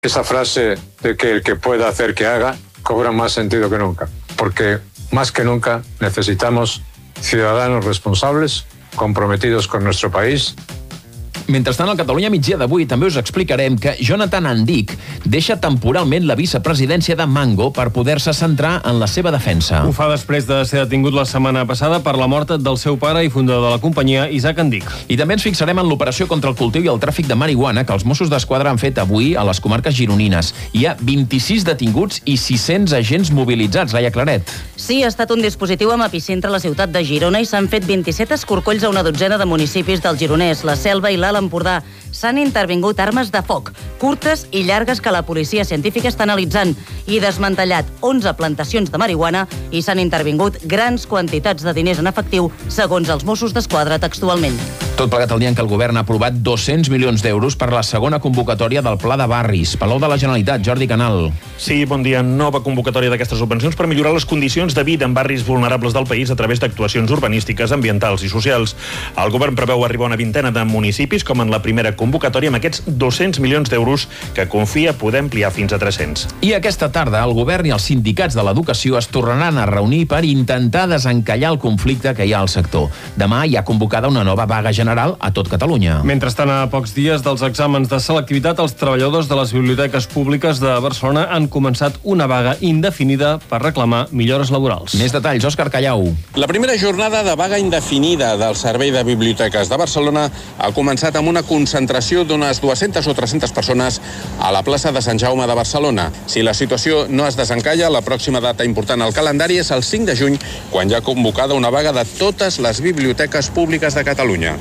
Esa frase de que el que pueda hacer que haga cobra más sentido que nunca, porque más que nunca necesitamos ciudadanos responsables, comprometidos con nuestro país. Mentrestant, al Catalunya Migdia d'avui també us explicarem que Jonathan Andic deixa temporalment la vicepresidència de Mango per poder-se centrar en la seva defensa. Ho fa després de ser detingut la setmana passada per la mort del seu pare i fundador de la companyia, Isaac Andic. I també ens fixarem en l'operació contra el cultiu i el tràfic de marihuana que els Mossos d'Esquadra han fet avui a les comarques gironines. Hi ha 26 detinguts i 600 agents mobilitzats. Laia Claret. Sí, ha estat un dispositiu amb epicentre a la ciutat de Girona i s'han fet 27 escorcolls a una dotzena de municipis del Gironès, la Selva i l'Alt Empordà. S'han intervingut armes de foc, curtes i llargues que la policia científica està analitzant i desmantellat 11 plantacions de marihuana i s'han intervingut grans quantitats de diners en efectiu, segons els Mossos d'Esquadra textualment. Tot plegat el dia en què el govern ha aprovat 200 milions d'euros per la segona convocatòria del Pla de Barris. Palau de la Generalitat, Jordi Canal. Sí, bon dia. Nova convocatòria d'aquestes subvencions per millorar les condicions de vida en barris vulnerables del país a través d'actuacions urbanístiques, ambientals i socials. El govern preveu arribar a una vintena de municipis, com en la primera convocatòria, amb aquests 200 milions d'euros que confia poder ampliar fins a 300. I aquesta tarda el govern i els sindicats de l'educació es tornaran a reunir per intentar desencallar el conflicte que hi ha al sector. Demà hi ha convocada una nova vaga general a tot Catalunya. Mentrestant, a pocs dies dels exàmens de selectivitat, els treballadors de les biblioteques públiques de Barcelona han començat una vaga indefinida per reclamar millores laborals. Més detalls, Òscar Callau. La primera jornada de vaga indefinida del Servei de Biblioteques de Barcelona ha començat amb una concentració d'unes 200 o 300 persones a la plaça de Sant Jaume de Barcelona. Si la situació no es desencalla, la pròxima data important al calendari és el 5 de juny, quan hi ha convocada una vaga de totes les biblioteques públiques de Catalunya.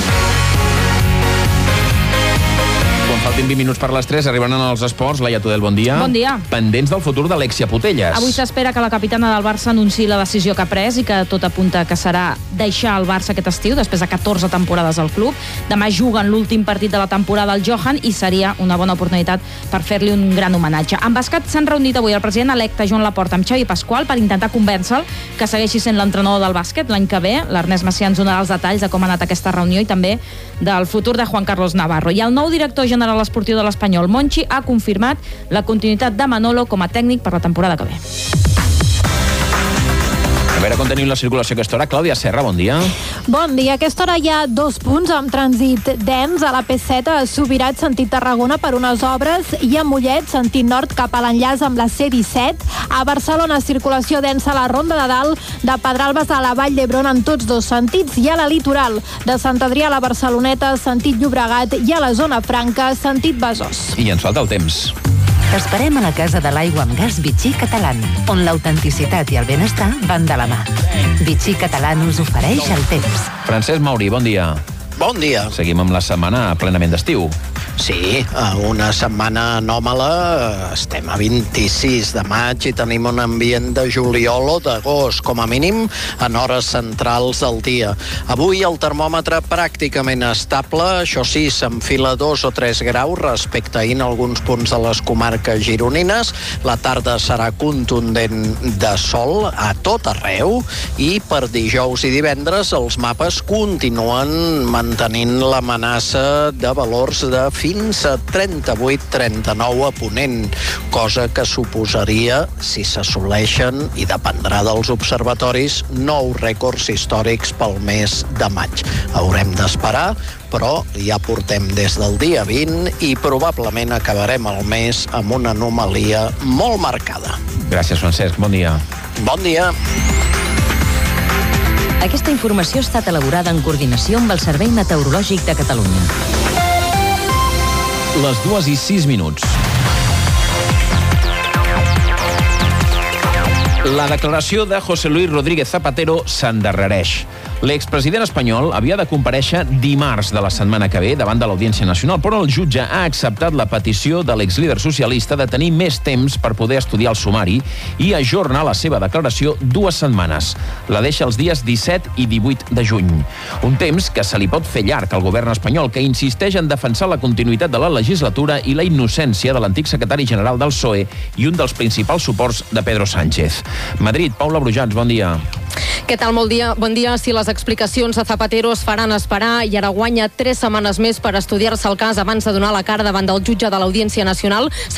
Faltin 20 minuts per les 3, arribaran els esports. Laia Tudel, bon dia. Bon dia. Pendents del futur d'Alexia Putellas. Avui s'espera que la capitana del Barça anunciï la decisió que ha pres i que tot apunta que serà deixar el Barça aquest estiu, després de 14 temporades al club. Demà juguen l'últim partit de la temporada al Johan i seria una bona oportunitat per fer-li un gran homenatge. En bàsquet s'han reunit avui el president electe Joan Laporta amb Xavi Pasqual per intentar convèncer-lo que segueixi sent l'entrenador del bàsquet l'any que ve. L'Ernest Macià ens donarà els detalls de com ha anat aquesta reunió i també del futur de Juan Carlos Navarro. I el nou director general esportiu de l'Espanyol, Monchi, ha confirmat la continuïtat de Manolo com a tècnic per la temporada que ve. A veure com tenim la circulació a aquesta hora. Clàudia Serra, bon dia. Bon dia. A aquesta hora hi ha 2 punts amb trànsit dens a la P7 a Subirats, sentit Tarragona, per unes obres, i a Mollet, sentit nord, cap a l'enllaç amb la C-17. A Barcelona, circulació densa a la Ronda de Dalt, de Pedralbes a la Vall d'Hebron en tots dos sentits, i a la litoral, de Sant Adrià a la Barceloneta, sentit Llobregat, i a la Zona Franca, sentit Besòs. I ens falta el temps. T'esperem a la Casa de l'Aigua amb Gas Vichy Catalán, on l'autenticitat i el benestar van de la mà. Vichy Catalán us ofereix el temps. Francesc Mauri, bon dia. Bon dia. Seguim amb la setmana plenament d'estiu. Sí, una setmana anòmala, estem a 26 de maig i tenim un ambient de juliol o d'agost, com a mínim en hores centrals del dia. Avui el termòmetre pràcticament estable, això sí, s'enfila 2 o 3 graus respecte a ahir en alguns punts de les comarques gironines. La tarda serà contundent de sol a tot arreu i per dijous i divendres els mapes continuen mantenint l'amenaça de valors de fins a 38-39 a Ponent, cosa que suposaria, si s'assoleixen, i dependrà dels observatoris, nous rècords històrics pel mes de maig. Haurem d'esperar, però ja portem des del dia 20 i probablement acabarem el mes amb una anomalia molt marcada. Gràcies, Francesc. Bon dia. Bon dia. Aquesta informació ha estat elaborada en coordinació amb el Servei Meteorològic de Catalunya. Les 2:06. La declaració de José Luis Rodríguez Zapatero s'endarrereix. L'expresident espanyol havia de comparèixer dimarts de la setmana que ve davant de l'Audiència Nacional, però el jutge ha acceptat la petició de l'exlíder socialista de tenir més temps per poder estudiar el sumari i ajornar la seva declaració 2 setmanes. La deixa els dies 17 i 18 de juny. Un temps que se li pot fer llarg al govern espanyol, que insisteix en defensar la continuïtat de la legislatura i la innocència de l'antic secretari general del PSOE i un dels principals suports de Pedro Sánchez. Madrid, Paula Brujans, bon dia. Què tal? Bon dia. Si les les explicacions de Zapatero es faran esperar i ara guanya 3 setmanes més per estudiar-se el cas abans de donar la cara davant del jutge de l'Audiència Nacional.